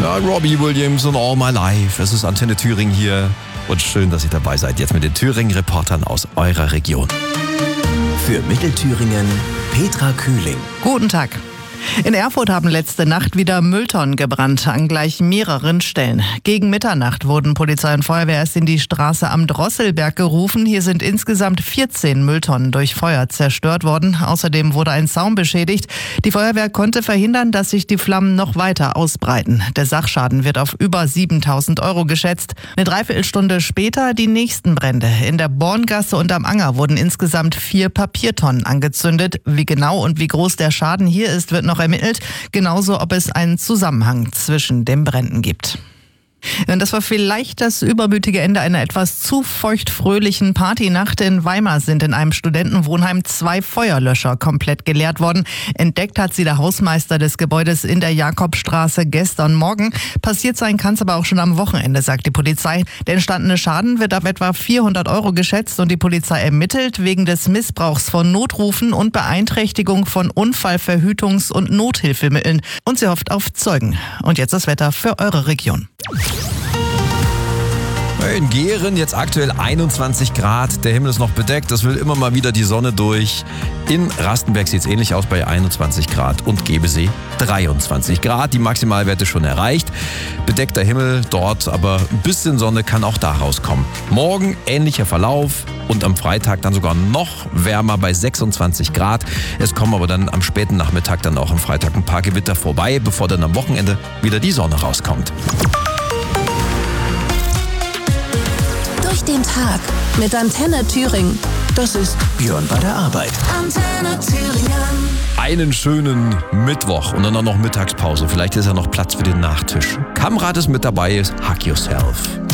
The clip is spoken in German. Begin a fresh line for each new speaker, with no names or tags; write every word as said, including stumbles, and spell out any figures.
Ja, Robbie Williams und All My Life. Es ist Antenne Thüringen hier und schön, dass ihr dabei seid. Jetzt mit den Thüringen-Reportern aus eurer Region.
Für Mittelthüringen Petra Kühling.
Guten Tag. In Erfurt haben letzte Nacht wieder Mülltonnen gebrannt, an gleich mehreren Stellen. Gegen Mitternacht wurden Polizei und Feuerwehr erst in die Straße am Drosselberg gerufen. Hier sind insgesamt vierzehn Mülltonnen durch Feuer zerstört worden. Außerdem wurde ein Zaun beschädigt. Die Feuerwehr konnte verhindern, dass sich die Flammen noch weiter ausbreiten. Der Sachschaden wird auf über siebentausend Euro geschätzt. Eine Dreiviertelstunde später die nächsten Brände. In der Borngasse und am Anger wurden insgesamt vier Papiertonnen angezündet. Wie genau und wie groß der Schaden hier ist, wird noch ermittelt, genauso ob es einen Zusammenhang zwischen den Bränden gibt. Das war vielleicht das übermütige Ende einer etwas zu feuchtfröhlichen Partynacht. In Weimar sind in einem Studentenwohnheim zwei Feuerlöscher komplett geleert worden. Entdeckt hat sie der Hausmeister des Gebäudes in der Jakobstraße gestern Morgen. Passiert sein kann es aber auch schon am Wochenende, sagt die Polizei. Der entstandene Schaden wird auf etwa vierhundert Euro geschätzt und die Polizei ermittelt wegen des Missbrauchs von Notrufen und Beeinträchtigung von Unfallverhütungs- und Nothilfemitteln. Und sie hofft auf Zeugen. Und jetzt das Wetter für eure Region.
In Gehren jetzt aktuell einundzwanzig Grad, der Himmel ist noch bedeckt, es will immer mal wieder die Sonne durch. In Rastenberg sieht es ähnlich aus bei einundzwanzig Grad und Gebesee dreiundzwanzig Grad, die Maximalwerte schon erreicht. Bedeckter Himmel dort, aber ein bisschen Sonne kann auch da rauskommen. Morgen ähnlicher Verlauf und am Freitag dann sogar noch wärmer bei sechsundzwanzig Grad. Es kommen aber dann am späten Nachmittag dann auch am Freitag ein paar Gewitter vorbei, bevor dann am Wochenende wieder die Sonne rauskommt.
Durch den Tag mit Antenne Thüringen.
Das ist Björn bei der Arbeit.
Antenne Thüringen.
Einen schönen Mittwoch und dann auch noch Mittagspause. Vielleicht ist ja noch Platz für den Nachtisch. Kamrat ist mit dabei, ist Hug Yourself.